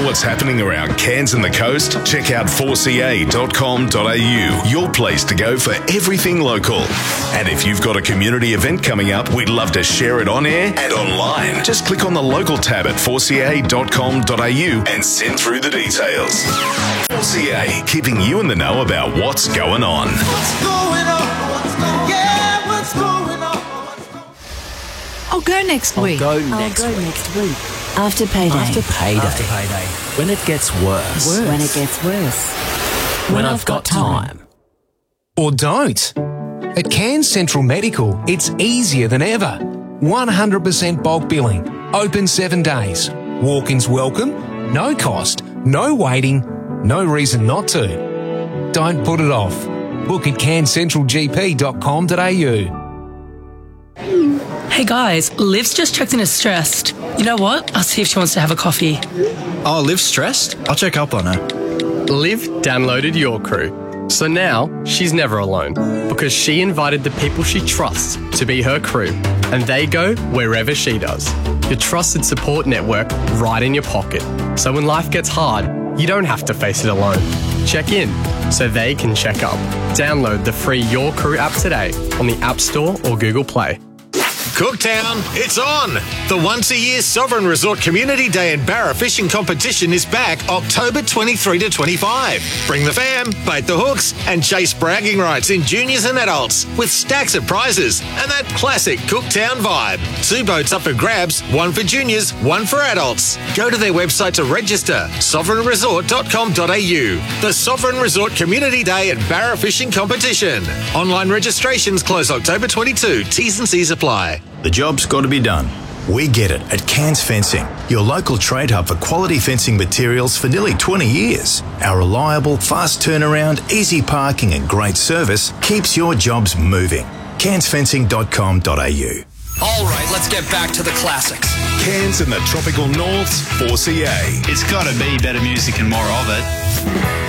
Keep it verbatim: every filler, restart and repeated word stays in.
what's happening around Cairns and the coast? Check out four c a dot com dot a u, your place to go for everything local. And if you've got a community event coming up, we'd love to share it on air and online. Just click on the local tab at four c a dot com dot a u and send through the details. four C A, keeping you in the know about what's going on. What's going on? What's going, yeah, what's going on? What's going... I'll go next week. I'll go I'll next go week. next week. After payday. After payday. After payday. When it gets worse. Worse. When it gets worse. When, when I've, I've got, got time. time. Or don't. At Cairns Central Medical, it's easier than ever. one hundred percent bulk billing. Open seven days. Walk-ins welcome. No cost. No waiting. No reason not to. Don't put it off. Book at cairns central g p dot com dot a u. Hey guys, Liv's just checked in as stressed. You know what? I'll see if she wants to have a coffee. Oh, Liv's stressed? I'll check up on her. Liv downloaded Your Crew. So now she's never alone because she invited the people she trusts to be her crew and they go wherever she does. Your trusted support network right in your pocket. So when life gets hard, you don't have to face it alone. Check in so they can check up. Download the free Your Crew app today on the App Store or Google Play. Cooktown, it's on! The once-a-year Sovereign Resort Community Day and Barra Fishing Competition is back October twenty-third to twenty-fifth. Bring the fam, bait the hooks, and chase bragging rights in juniors and adults with stacks of prizes and that classic Cooktown vibe. Two boats up for grabs, one for juniors, one for adults. Go to their website to register, sovereign resort dot com dot a u. The Sovereign Resort Community Day and Barra Fishing Competition. Online registrations close October twenty-second. T's and C's apply. The job's got to be done. We get it at Cairns Fencing, your local trade hub for quality fencing materials for nearly twenty years. Our reliable, fast turnaround, easy parking and great service keeps your jobs moving. cairns fencing dot com dot a u. All right, let's get back to the classics. Cairns and the tropical north's four C A. It's got to be better music and more of it.